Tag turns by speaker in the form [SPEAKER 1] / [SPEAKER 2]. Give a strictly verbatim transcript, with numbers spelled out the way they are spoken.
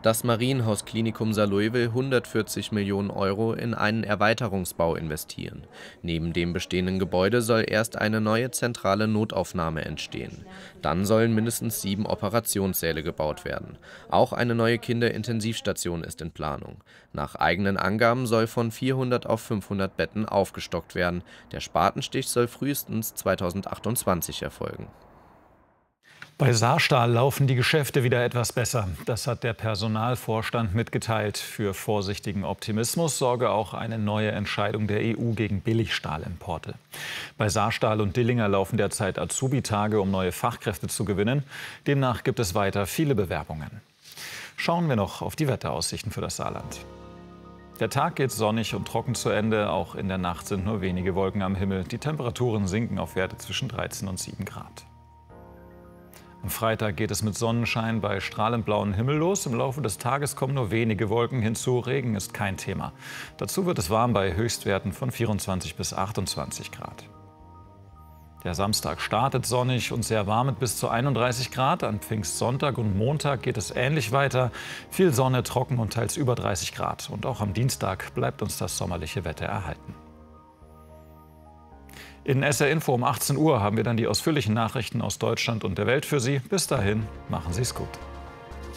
[SPEAKER 1] Das Marienhaus Klinikum Saarlouis will hundertvierzig Millionen Euro in einen Erweiterungsbau investieren. Neben dem bestehenden Gebäude soll erst eine neue zentrale Notaufnahme entstehen. Dann sollen mindestens sieben Operationssäle gebaut werden. Auch eine neue Kinderintensivstation ist in Planung. Nach eigenen Angaben soll von vierhundert auf fünfhundert Betten aufgestockt werden. Der Spatenstich soll frühestens zweitausendachtundzwanzig erfolgen.
[SPEAKER 2] Bei Saarstahl laufen die Geschäfte wieder etwas besser. Das hat der Personalvorstand mitgeteilt. Für vorsichtigen Optimismus sorge auch eine neue Entscheidung der E U gegen Billigstahlimporte. Bei Saarstahl und Dillinger laufen derzeit Azubi-Tage, um neue Fachkräfte zu gewinnen. Demnach gibt es weiter viele Bewerbungen. Schauen wir noch auf die Wetteraussichten für das Saarland. Der Tag geht sonnig und trocken zu Ende. Auch in der Nacht sind nur wenige Wolken am Himmel. Die Temperaturen sinken auf Werte zwischen dreizehn und sieben Grad. Am Freitag geht es mit Sonnenschein bei strahlend blauem Himmel los. Im Laufe des Tages kommen nur wenige Wolken hinzu. Regen ist kein Thema. Dazu wird es warm bei Höchstwerten von vierundzwanzig bis achtundzwanzig Grad. Der Samstag startet sonnig und sehr warm mit bis zu einunddreißig Grad. An Pfingstsonntag und Montag geht es ähnlich weiter. Viel Sonne, trocken und teils über dreißig Grad. Und auch am Dienstag bleibt uns das sommerliche Wetter erhalten. In S R Info um achtzehn Uhr haben wir dann die ausführlichen Nachrichten aus Deutschland und der Welt für Sie. Bis dahin, machen Sie es gut.